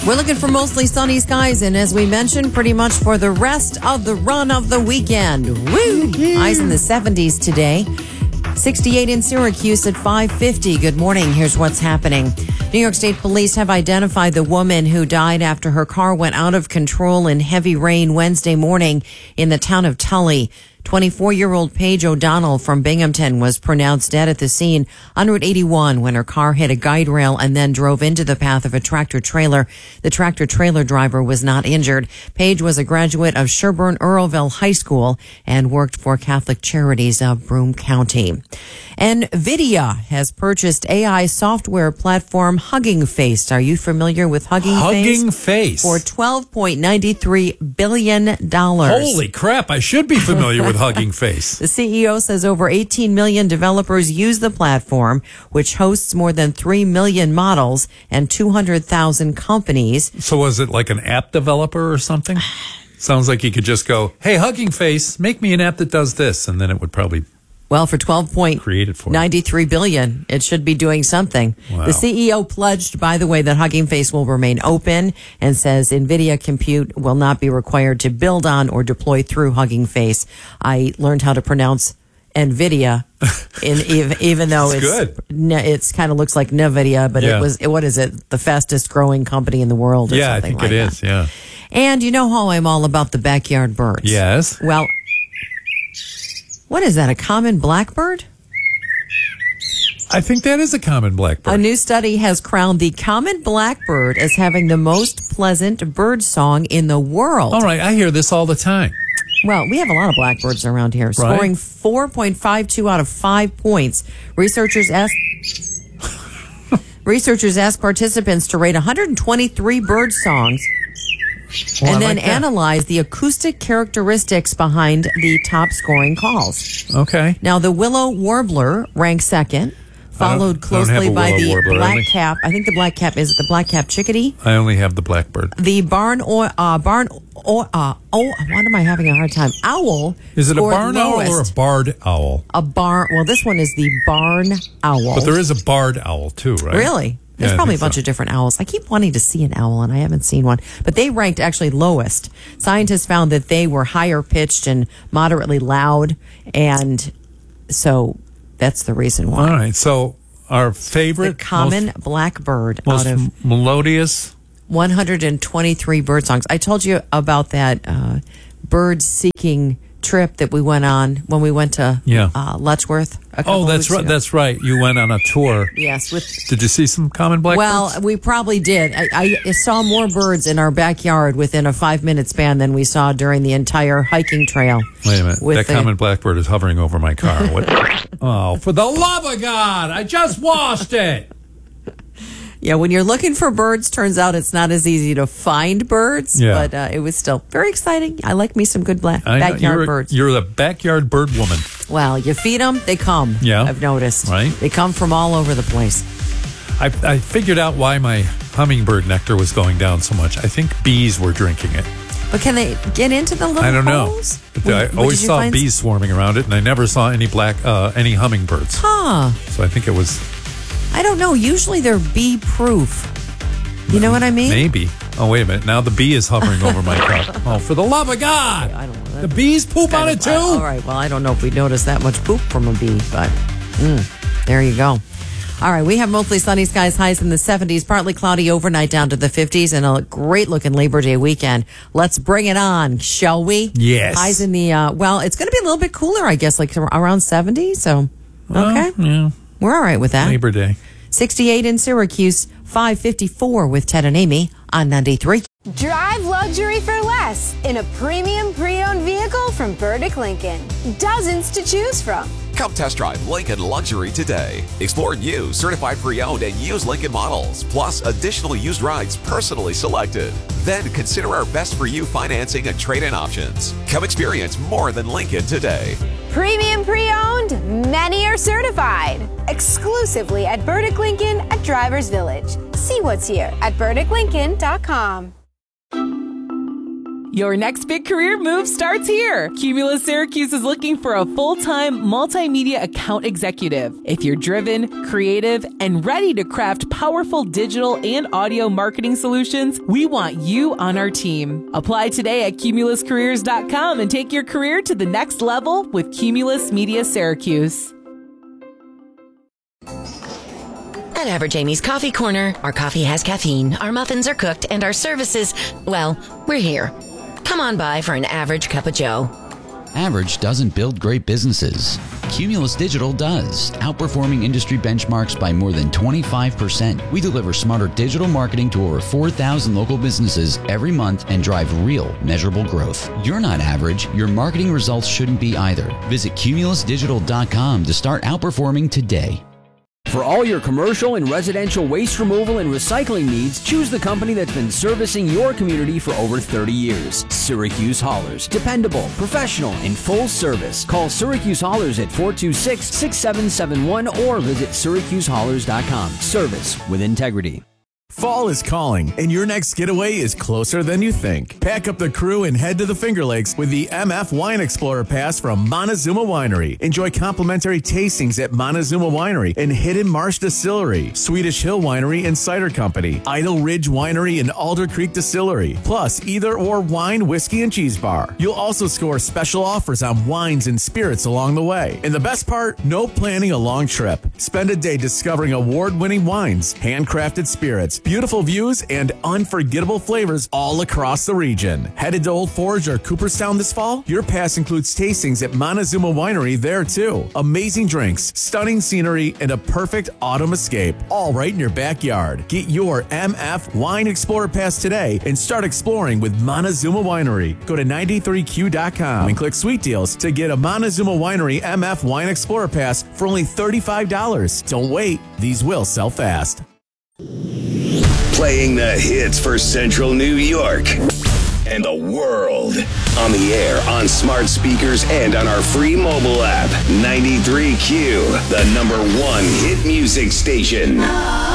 We're looking for mostly sunny skies, and as we mentioned, pretty much for the rest of the run of the weekend. Woo! Highs in the 70s today. 68 in Syracuse at 5:50. Good morning. Here's what's happening. New York State Police have identified the woman who died after her car went out of control in heavy rain Wednesday morning in the town of Tully. 24-year-old Paige O'Donnell from Binghamton was pronounced dead at the scene on Route 81 when her car hit a guide rail and then drove into the path of a tractor-trailer. The tractor-trailer driver was not injured. Paige was a graduate of Sherburne-Earlville High School and worked for Catholic Charities of Broome County. NVIDIA has purchased AI software platform Hugging Face. Are you familiar with Hugging Face? Hugging Face. For $12.93 billion. Holy crap, I should be familiar with Hugging Face. The CEO says over 18 million developers use the platform, which hosts more than 3 million models and 200,000 companies. So was it like an app developer or something? Sounds like you could just go, hey, Hugging Face, make me an app that does this, and then it would probably... Well, for $12.93 billion, it should be doing something. Wow. The CEO pledged, by the way, that Hugging Face will remain open and says NVIDIA compute will not be required to build on or deploy through Hugging Face. I learned how to pronounce NVIDIA, even though it's kind of looks like NVIDIA, but yeah. What is it? The fastest growing company in the world or something like that. Yeah, I think it is, yeah. And you know how I'm all about the backyard birds. Yes. Well, what is that, a common blackbird? I think that is a common blackbird. A new study has crowned the common blackbird as having the most pleasant bird song in the world. All right, I hear this all the time. Well, we have a lot of blackbirds around here, scoring 4.52 out of 5 points. Researchers asked participants to rate 123 bird songs and then analyze the acoustic characteristics behind the top scoring calls. Okay. Now, the willow warbler ranks second, followed closely by the blackcap. I think the blackcap is the blackcap chickadee. I only have the blackbird. The what am I having a hard time? Owl. Is it a barn owl or a barred owl? Well, this one is the barn owl. But there is a barred owl too, right? Really? There's probably a bunch of different owls. I keep wanting to see an owl, and I haven't seen one. But they ranked actually lowest. Scientists found that they were higher pitched and moderately loud, and so that's the reason why. All right. So our favorite, the common blackbird, most out of melodious, 123 bird songs. I told you about that bird seeking trip that we went on when we went to Letchworth. That's right. That's right. You went on a tour. Yes. Did you see some common blackbirds? Well, we probably did. I saw more birds in our backyard within a 5-minute span than we saw during the entire hiking trail. Wait a minute. That common blackbird is hovering over my car. What? Oh, for the love of God! I just washed it. Yeah, when you're looking for birds, turns out it's not as easy to find birds. Yeah. But it was still very exciting. I like me some good backyard birds. You're the backyard bird woman. Well, you feed them, they come. Yeah. I've noticed. Right. They come from all over the place. I figured out why my hummingbird nectar was going down so much. I think bees were drinking it. But can they get into the little I don't holes? know. I always saw bees swarming around it, and I never saw any any hummingbirds. Huh. So I think it was... I don't know. Usually they're bee-proof. You know what I mean? Maybe. Oh, wait a minute. Now the bee is hovering over my car. Oh, for the love of God! I don't know. The bees poop on it, too? All right. Well, I don't know if we noticed that much poop from a bee, but there you go. All right. We have mostly sunny skies, highs in the 70s, partly cloudy overnight down to the 50s, and a great-looking Labor Day weekend. Let's bring it on, shall we? Yes. Highs in the, it's going to be a little bit cooler, I guess, like around 70, so, okay. Yeah. We're all right with that. Labor Day. 68 in Syracuse, 5:54 with Ted and Amy on 93. Drive luxury for less in a premium pre-owned vehicle from Burdick Lincoln. Dozens to choose from. Come test drive Lincoln Luxury today. Explore new, certified pre-owned and used Lincoln models, plus additional used rides personally selected. Then consider our best for you financing and trade-in options. Come experience more than Lincoln today. Premium pre-owned, many are certified. Exclusively at Burdick Lincoln at Drivers Village. See what's here at BurdickLincoln.com. Your next big career move starts here. Cumulus Syracuse is looking for a full-time multimedia account executive. If you're driven, creative, and ready to craft powerful digital and audio marketing solutions, we want you on our team. Apply today at cumuluscareers.com and take your career to the next level with Cumulus Media Syracuse. At Average Amy's Coffee Corner, our coffee has caffeine, our muffins are cooked, and our services, well, we're here. Come on by for an average cup of joe. Average doesn't build great businesses. Cumulus Digital does, outperforming industry benchmarks by more than 25%. We deliver smarter digital marketing to over 4,000 local businesses every month and drive real, measurable growth. You're not average. Your marketing results shouldn't be either. Visit cumulusdigital.com to start outperforming today. For all your commercial and residential waste removal and recycling needs, choose the company that's been servicing your community for over 30 years. Syracuse Haulers. Dependable, professional, and full service. Call Syracuse Haulers at 426-6771 or visit syracusehaulers.com. Service with integrity. Fall is calling, and your next getaway is closer than you think. Pack up the crew and head to the Finger Lakes with the MF Wine Explorer Pass from Montezuma Winery. Enjoy complimentary tastings at Montezuma Winery and Hidden Marsh Distillery, Swedish Hill Winery and Cider Company, Idle Ridge Winery and Alder Creek Distillery, plus either or wine, whiskey, and cheese bar. You'll also score special offers on wines and spirits along the way. And the best part, no planning a long trip. Spend a day discovering award-winning wines, handcrafted spirits, beautiful views, and unforgettable flavors all across the region. Headed to Old Forge or Cooperstown this fall? Your pass includes tastings at Montezuma Winery there too. Amazing drinks, stunning scenery, and a perfect autumn escape, all right in your backyard. Get your MF Wine Explorer Pass today and start exploring with Montezuma Winery. Go to 93q.com and click Sweet Deals to get a Montezuma Winery MF Wine Explorer Pass for only $35. Don't wait, these will sell fast. Playing the hits for Central New York and the world. On the air, on smart speakers, and on our free mobile app. 93Q, the #1 hit music station.